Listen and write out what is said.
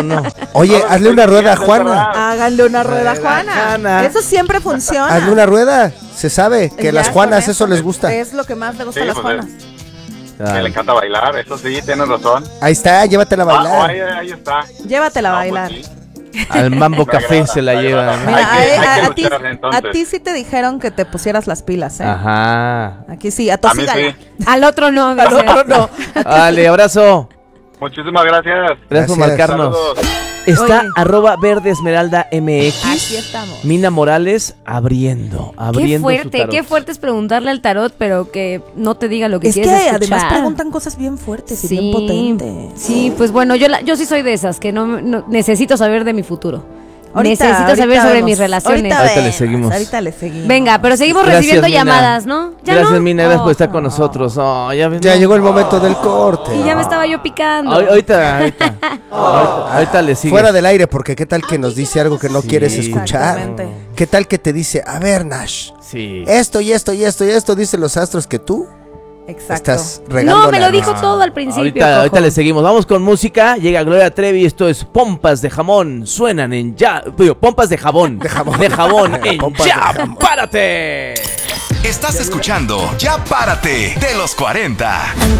o no? Oye, hazle una rueda a Juana. Háganle una rueda a Juana. Eso siempre funciona. Hazle una rueda. Se sabe que Ya las con Juanas eso les gusta. Es lo que más le gusta a Sí, las pues, Juanas. Me le encanta bailar, eso sí, tienes razón. Ahí está, llévatela a bailar. Ahí está. Llévatela a No, bailar. pues sí. Al Mambo Me Café agrada, se la me lleva. agrada. ¿no? Mira, Hay que a ti, luchar, entonces. a ti sí te dijeron que te pusieras las pilas, ¿eh? Ajá. Aquí sí, a A mí Tosígala. sí. Al otro no. Al dice. otro no. Vale, abrazo. Muchísimas gracias. Gracias por Gracias. marcarnos. Saludos. Está Oye. @verdeesmeralda_mx. Aquí estamos. Mina Morales abriendo Qué su fuerte, tarot. qué fuerte es preguntarle al tarot, pero que no te diga lo que Es que quieres escuchar. además preguntan cosas bien fuertes y bien potentes. Sí, pues bueno, yo sí soy de esas, que no necesito saber de mi futuro. Ahorita Necesito saber sobre vemos. mis relaciones. Ahorita le vemos, seguimos. Ahorita le seguimos. Venga, pero seguimos Gracias, recibiendo Mina. llamadas, ¿no? ¿Ya Gracias, no? Mina, gracias por Oh. estar con nosotros. Oh, ya Ya llegó el momento del corte. Y ya me estaba yo picando. Ahorita le sigue. Fuera del aire, porque qué tal que nos dice algo que no Sí. quieres escuchar. Exactamente. ¿Qué tal que te dice, a ver, Nash, Sí. esto y esto y esto y esto dicen los astros que tú Exacto. estás regando? No, me lo dijo todo al principio. Ahorita Cojo. le seguimos. Vamos con música. Llega Gloria Trevi. Esto es Pompas de Jamón. Suenan en ya. Pompas de jabón. De jabón en Pompas de ya. jamón. ¡Párate! Estás escuchando Ya Párate de los 40.